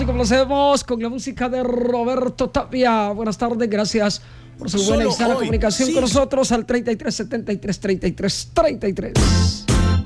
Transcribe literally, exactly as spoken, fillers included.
y complacemos con la música de Roberto Tapia. Buenas tardes, gracias por su buena y sana comunicación sí. con nosotros al treinta y tres setenta y tres treinta y tres treinta y tres.